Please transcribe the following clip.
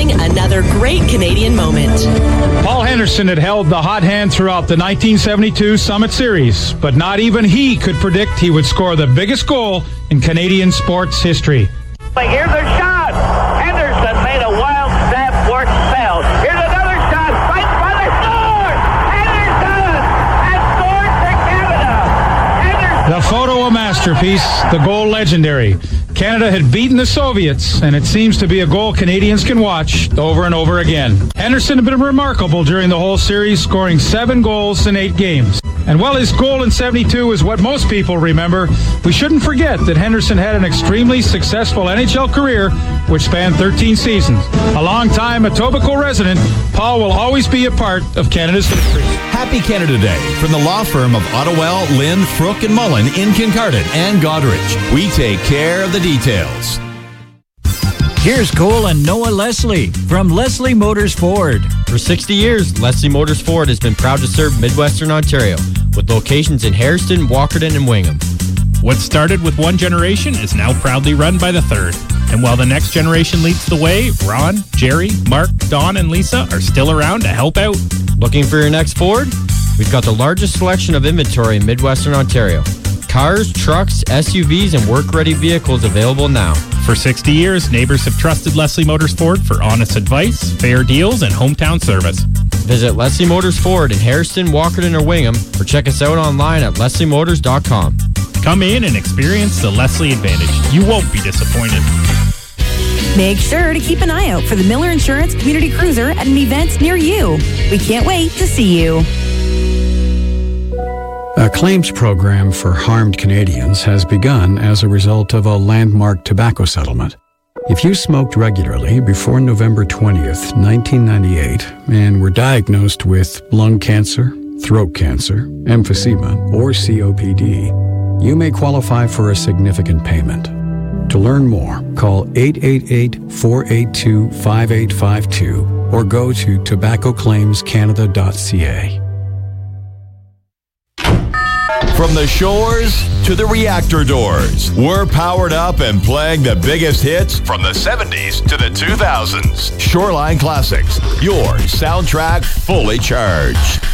reliving another great Canadian moment. Paul Henderson had held the hot hand throughout the 1972 Summit Series, but not even he could predict he would score the biggest goal in Canadian sports history. Here's a shot. Henderson made a wild stab for spell. Here's another shot. Right in front of the score. Henderson has scored for Canada. The photo a masterpiece, the goal legendary. Canada had beaten the Soviets, and it seems to be a goal Canadians can watch over and over again. Henderson had been remarkable during the whole series, scoring 7 goals in 8 games. And while his goal in 72 is what most people remember, we shouldn't forget that Henderson had an extremely successful NHL career which spanned 13 seasons. A long-time Etobicoke resident, Paul will always be a part of Canada's history. Happy Canada Day from the law firm of Ottawell, Lynn, Frooke and Mullen in Kincardine and Goderich. We take care of the details. Here's Cole and Noah Leslie from Leslie Motors Ford. For 60 years, Leslie Motors Ford has been proud to serve Midwestern Ontario with locations in Hairston, Walkerton, and Wingham. What started with one generation is now proudly run by the third. And while the next generation leads the way, Ron, Jerry, Mark, Don, and Lisa are still around to help out. Looking for your next Ford? We've got the largest selection of inventory in Midwestern Ontario. Cars, trucks, SUVs, and work-ready vehicles available now. For 60 years, neighbors have trusted Leslie Motors Ford for honest advice, fair deals, and hometown service. Visit Leslie Motors Ford in Hairston, Walkerton, or Wingham, or check us out online at lesliemotors.com. Come in and experience the Leslie Advantage. You won't be disappointed. Make sure to keep an eye out for the Miller Insurance Community Cruiser at an event near you. We can't wait to see you. A claims program for harmed Canadians has begun as a result of a landmark tobacco settlement. If you smoked regularly before November 20th, 1998, and were diagnosed with lung cancer, throat cancer, emphysema, or COPD, you may qualify for a significant payment. To learn more, call 888-482-5852 or go to tobaccoclaimscanada.ca. From the shores to the reactor doors, we're powered up and playing the biggest hits from the 70s to the 2000s. Shoreline Classics, your soundtrack fully charged.